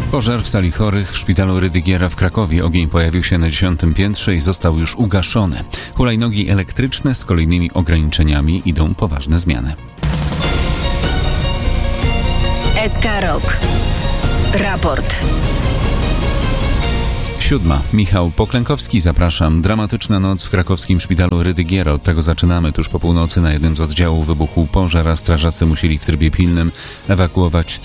Pożar w sali chorych w szpitalu Rydygiera w Krakowie. Ogień pojawił się na 10. piętrze i został już ugaszony. Hulajnogi elektryczne z kolejnymi ograniczeniami, idą poważne zmiany. SK Rok. Raport. 7. Michał Poklękowski, zapraszam. Dramatyczna noc w krakowskim szpitalu Rydygiera. Od tego zaczynamy. Tuż po północy na jednym z oddziałów wybuchł pożar, a strażacy musieli w trybie pilnym ewakuować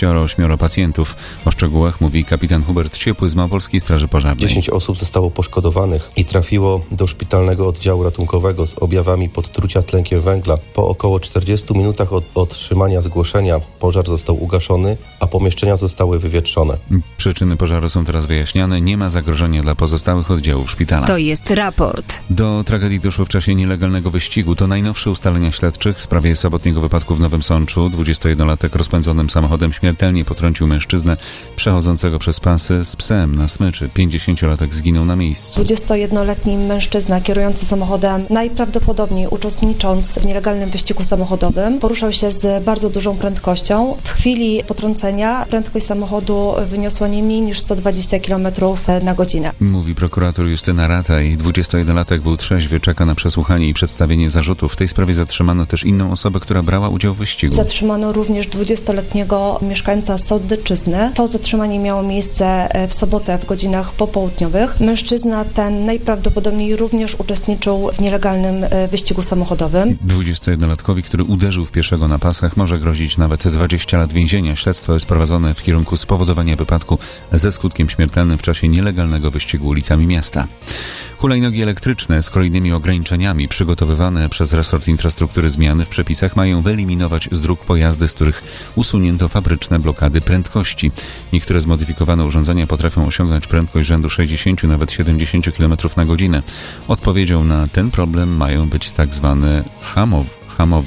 38 pacjentów. O szczegółach mówi kapitan Hubert Ciepły z Małopolskiej Straży Pożarnej. 10 osób zostało poszkodowanych i trafiło do szpitalnego oddziału ratunkowego z objawami podtrucia tlenkiem węgla. Po około 40 minutach od otrzymania zgłoszenia pożar został ugaszony, a pomieszczenia zostały wywietrzone. Przyczyny pożaru są teraz wyjaśniane. Nie ma zagrożenia dla pozostałych oddziałów szpitala. To jest raport. Do tragedii doszło w czasie nielegalnego wyścigu. To najnowsze ustalenia śledczych w sprawie sobotniego wypadku w Nowym Sączu. 21-latek rozpędzonym samochodem śmiertelnie potrącił mężczyznę przechodzącego przez pasy z psem na smyczy. 50-latek zginął na miejscu. 21-letni mężczyzna kierujący samochodem, najprawdopodobniej uczestnicząc w nielegalnym wyścigu samochodowym, poruszał się z bardzo dużą prędkością. W chwili potrącenia prędkość samochodu wyniosła nie mniej niż 120 km na godzinę. Mówi prokurator Justyna Rataj. 21-latek był trzeźwy, czeka na przesłuchanie i przedstawienie zarzutów. W tej sprawie zatrzymano też inną osobę, która brała udział w wyścigu. Zatrzymano również 20-letniego mieszkańca Soddyczyzny. To zatrzymanie miało miejsce w sobotę w godzinach popołudniowych. Mężczyzna ten najprawdopodobniej również uczestniczył w nielegalnym wyścigu samochodowym. 21-latkowi, który uderzył w pieszego na pasach, może grozić nawet 20 lat więzienia. Śledztwo jest prowadzone w kierunku spowodowania wypadku ze skutkiem śmiertelnym w czasie nielegalnego wyścigu ulicami miasta. Hulajnogi elektryczne z kolejnymi ograniczeniami przygotowywane przez resort infrastruktury zmiany w przepisach mają wyeliminować z dróg pojazdy, z których usunięto fabryczne blokady prędkości. Niektóre zmodyfikowane urządzenia potrafią osiągnąć prędkość rzędu 60, nawet 70 km na godzinę. Odpowiedzią na ten problem mają być tak zwane hamownie.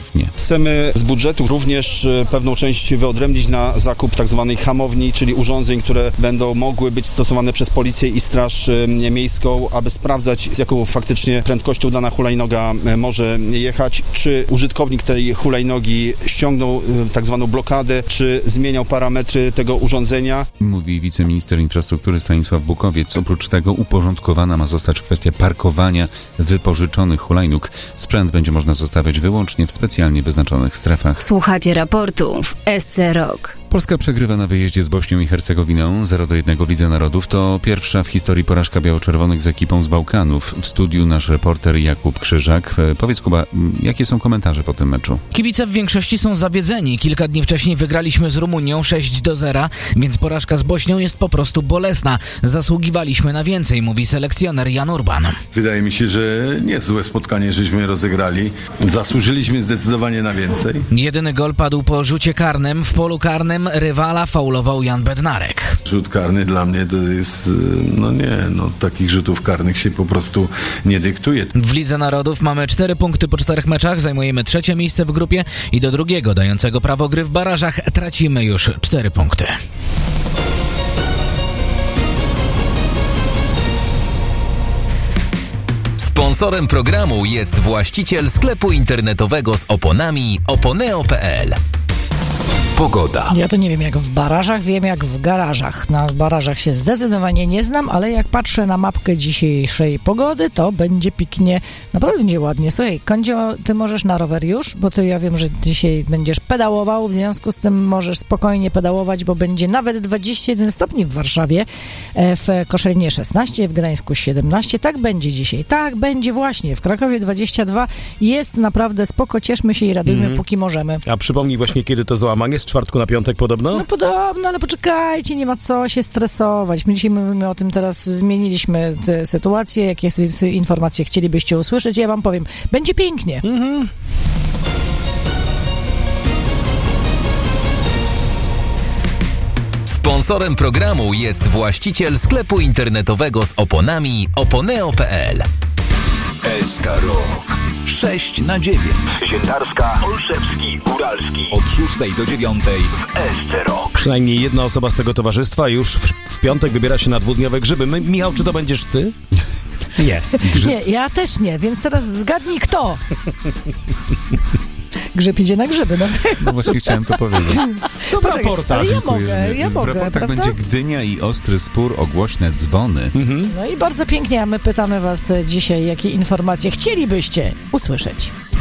Chcemy z budżetu również pewną część wyodrębnić na zakup tak zwanej hamowni, czyli urządzeń, które będą mogły być stosowane przez policję i straż miejską, aby sprawdzać, z jaką faktycznie prędkością dana hulajnoga może jechać, czy użytkownik tej hulajnogi ściągnął tak zwaną blokadę, czy zmieniał parametry tego urządzenia. Mówi wiceminister infrastruktury Stanisław Bukowiec. Oprócz tego uporządkowana ma zostać kwestia parkowania wypożyczonych hulajnóg. Sprzęt będzie można zostawiać wyłącznie w specjalnie wyznaczonych strefach. Słuchacie raportu w SC Rok. Polska przegrywa na wyjeździe z Bośnią i Hercegowiną 0-1 w Lidze Narodów. To pierwsza w historii porażka biało-czerwonych z ekipą z Bałkanów. W studiu nasz reporter Jakub Krzyżak. Powiedz, Kuba, jakie są komentarze po tym meczu? Kibice w większości są zawiedzeni. Kilka dni wcześniej wygraliśmy z Rumunią 6-0, więc porażka z Bośnią jest po prostu bolesna. Zasługiwaliśmy na więcej, mówi selekcjoner Jan Urban. Wydaje mi się, że nie złe spotkanie żeśmy rozegrali. Zasłużyliśmy zdecydowanie na więcej. Jedyny gol padł po rzucie karnym. W polu karnym rywala faulował Jan Bednarek. Rzut karny dla mnie to jest, takich rzutów karnych się po prostu nie dyktuje. W Lidze Narodów mamy 4 punkty po 4 meczach, zajmujemy 3. miejsce w grupie i do drugiego, dającego prawo gry w barażach, tracimy już 4 punkty. Sponsorem programu jest właściciel sklepu internetowego z oponami oponeo.pl. Pogoda. Ja to nie wiem jak w barażach, wiem jak w garażach. W barażach się zdecydowanie nie znam, ale jak patrzę na mapkę dzisiejszej pogody, to będzie piknie, naprawdę będzie ładnie. Słuchaj, Kondzio, ty możesz na rower już, bo ja wiem, że dzisiaj będziesz pedałował, w związku z tym możesz spokojnie pedałować, bo będzie nawet 21 stopni w Warszawie, w Koszalinie 16, w Gdańsku 17. Tak będzie dzisiaj, tak będzie właśnie. W Krakowie 22. Jest naprawdę spoko, cieszmy się i radujmy, póki możemy. A przypomnij właśnie, kiedy to załamanie? Z czwartku na piątek podobno? No podobno, ale poczekajcie, nie ma co się stresować. My dzisiaj mówimy o tym, teraz zmieniliśmy tę sytuację. Jakie informacje chcielibyście usłyszeć? Ja wam powiem, będzie pięknie. Sponsorem programu jest właściciel sklepu internetowego z oponami oponeo.pl. SK Rok 6/9. Sientarska, Olszewski, Góralski. Od 6 do 9 w SC Rok. Przynajmniej jedna osoba z tego towarzystwa już w piątek wybiera się na 2-dniowe grzyby. Michał, czy to będziesz ty? Nie. Nie, ja też nie, więc teraz zgadnij kto. grzyb idzie na grzyby. No właśnie chciałem to powiedzieć. Co w raportach? Ale W ja mogę, raportach prawda? będzie Gdynia i ostry spór o głośne dzwony. No i bardzo pięknie, a my pytamy was dzisiaj, jakie informacje chcielibyście usłyszeć.